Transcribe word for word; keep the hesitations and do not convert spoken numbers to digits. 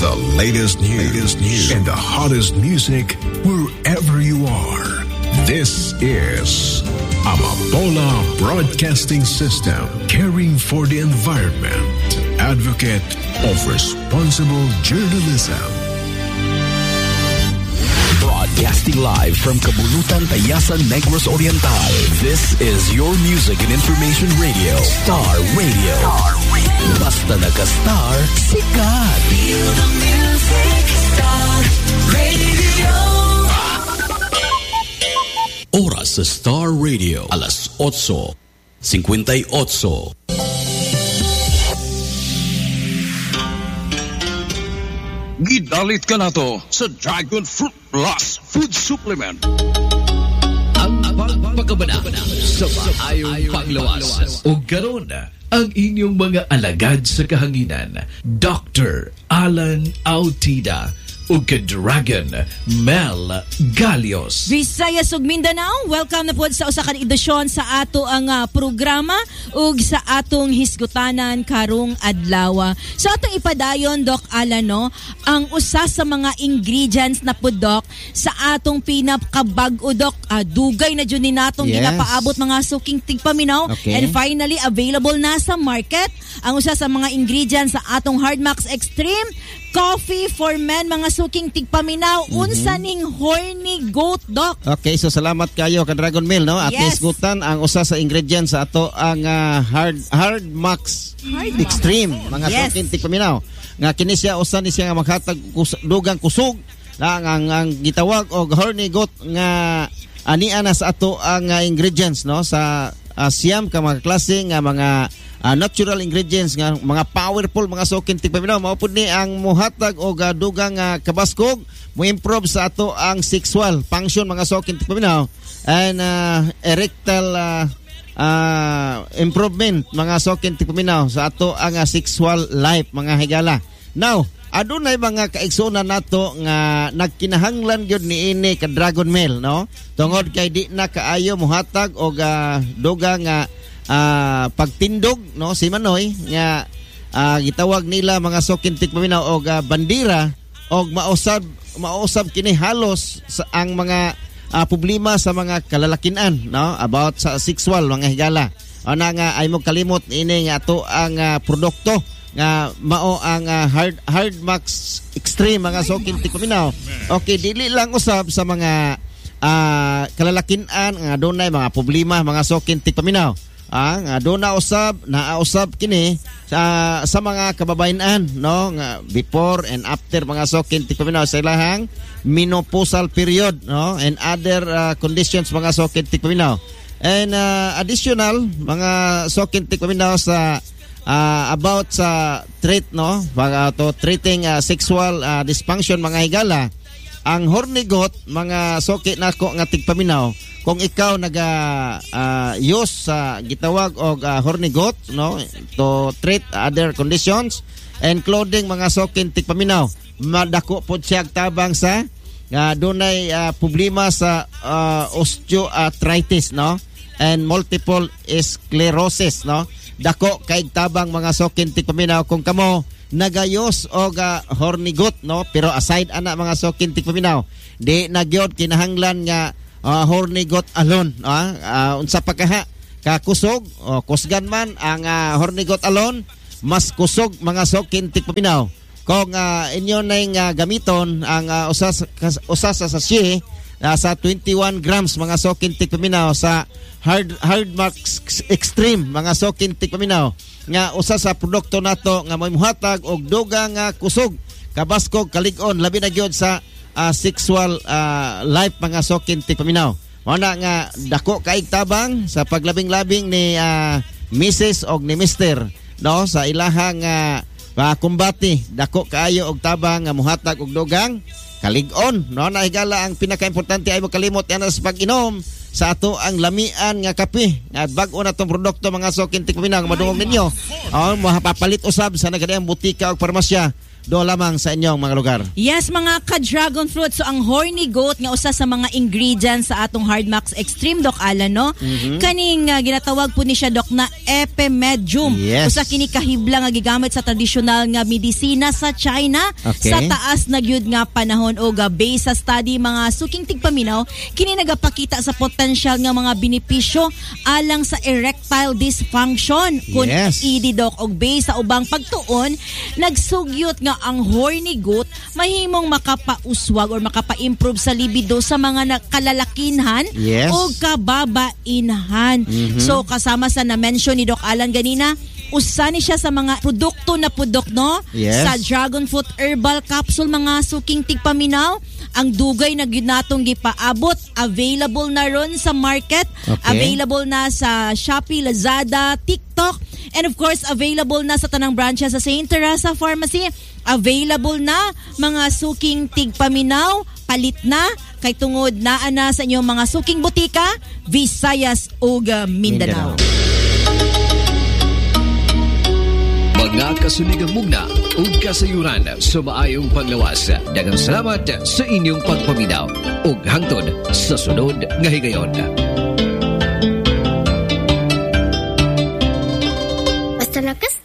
The latest news, latest news and the hottest music wherever you are. This is Amapola Broadcasting System, caring for the environment, advocate of responsible journalism. Broadcasting live from Kabulutan, Tayasan, Negros Oriental. This is your music and information radio, Star Radio. Star Radio. Basta naka-star, sikat. Feel the music, Star Radio. Oras sa Star Radio, alas otso, fifty-eight. Gidalit ka na to sa Dragon Fruit Plus Food Supplement. Ang pagpagabana sa maayong panglawas. O garon ang inyong mga alagad sa kahanginan, Doctor Alan Autida o ka-Dragon Mel Galios. Visayas ug Mindanao, welcome na po sa usa ka edisyon sa ato ang uh, programa ug sa atong hisgutanan karong adlaw. So atong ipadayon, Doc Alan, no, ang usa sa mga ingredients na po, Doc, sa atong pinakabag-o, Doc. Uh, dugay na dyan natong yes. ginapaabot mga suking tigpaminaw. Okay. And finally, available na sa market ang usa sa mga ingredients sa atong Hardmax Extreme Coffee for Men, mga suking tigpaminaw. Mm-hmm. Unsa ning horny goat, Doc? Okay, so salamat kayo ka Dragon Mill, no? At yes. isgutan ang usa sa ingredients sa ato ang uh, hard hard max hard extreme max. Mga yes. suking tigpaminaw. Nga kini siya usa ni siya nga maghatag kus- dugang kusog lang ang, ang gitawag og horny goat nga ani ana sa ato ang uh, ingredients, no, sa uh, siyam ka mga klase nga mga Uh, natural ingredients nga mga powerful mga suking tigpaminaw mao pud ni ang muhatag og uh, dugang uh, kabaskog mo improve sa ato ang sexual function mga suking tigpaminaw and uh, erectile uh, uh, improvement mga suking tigpaminaw sa ato ang uh, sexual life mga higala. Now adunay mga kaigsunan nato nga nagkinahanglan gyud niini ka Dragon Male, no, tungod kay di na kaayo muhatag og uh, dugang nga uh, Uh, pagtindog, no, si Manoy nga uh, gitawag nila mga suking tigpaminaw og uh, bandira og mausab mausab kini halos sa ang mga uh, problema sa mga kalalakinan, no, about sa sexual mga higala. Ana nga ay mo kalimot ini nga ato ang uh, produkto nga mao ang uh, hard hard max extreme mga suking tigpaminaw. Okay, dili lang usab sa mga uh, kalalakinan nga dunay mga problema mga suking tigpaminaw. Ang ah, do na usab naausab kini sa sa mga kababayan, no, nga before and after mga suking tigpaminaw sa ilahang menopausal period, no, and other uh, conditions mga suking tigpaminaw. And uh, additional mga suking tigpaminaw sa uh, about sa treat, no, para to treating uh, sexual uh, dysfunction mga higala. Ang horny goat mga suki nako nga tigpaminaw, kung ikaw naga uh, use sa uh, gitawag og uh, horny goat, no, to treat other conditions and clothing mga suking tigpaminaw, madako pod siya tabang sa uh, dunay uh, problema sa uh, osteoarthritis, no, and multiple sclerosis, no, dako kay tabang mga suking tigpaminaw kung kamo nagayos og uh, horny goat, no, pero aside ana mga suking tigpaminaw di nagyod kinahanglan nga Uh, horny goat alone, uh, uh, unsa pa kaha kakusog o kusgan man ang uh, horny goat alone, mas kusog mga suking tigpaminaw kung uh, inyo nang uh, gamiton ang uh, usas usas sa sachet uh, sa twenty-one grams mga suking tigpaminaw sa hard hard max extreme mga suking tigpaminaw nga usa sa produkto nato nga may muhatag og dugang uh, kusog kabaskog kalig-on labi na gyud sa Uh, sexual uh, life mga suking tigpaminaw. Muna nga dako kaig tabang sa paglabing-labing ni uh, Missus og ni Mister, no, sa ilahang uh, uh, kumbati dako kaayo og tabang nga muhatag og dugang kalig-on, no, na higala ang pinakaimportante ay mo kalimot yan sa pag-inom sa ato ang lamian nga kape at bag-o na tong produkto mga suking tigpaminaw nga madungog ninyo. Oh, mapapalit usab sa nagadayang butika o farmasya do lamang sa inyong mga lugar. Yes, mga ka-dragon fruit. So, ang horny goat nga usa sa mga ingredients sa atong Hardmax Extreme, Doc Alan, no? Mm-hmm. Kaning uh, ginatawag po ni siya, Doc, na epimedium. Yes. Usa kini kahibla nga gigamit sa tradisyonal nga medisina sa China. Okay. Sa taas na gyud nga panahon o ga based sa study mga suking tigpaminaw, kini nagapakita sa potensyal nga mga benepisyo alang sa erectile dysfunction. Kun yes. E D, Doc, og based sa ubang pagtuon, nagsugyot nga ang horny goat mahimong makapauswag or makapa-improve sa libido sa mga kalalakinhan yes. o kababainhan. Mm-hmm. So kasama sa na-mention ni Doc Alan ganina, usa ni siya sa mga produkto na pudok, no? Yes. Sa dragon fruit herbal capsule, mga suking tigpaminaw. Ang dugay na gyud natong gipaabot, available na ron sa market, okay. available na sa Shopee, Lazada, TikTok, and of course available na sa tanang branches sa Saint Teresa Pharmacy. Available na mga suking tigpaminaw, palit na kay tungod naa na sa inyong mga suking butika, Visayas ug Mindanao. Mindanao. Mga kasuligang mugna o kasayuran sa maayong paglawas. Daghang salamat sa inyong pagpaminaw ug hangtod sa sunod nga higayon. Basta lakas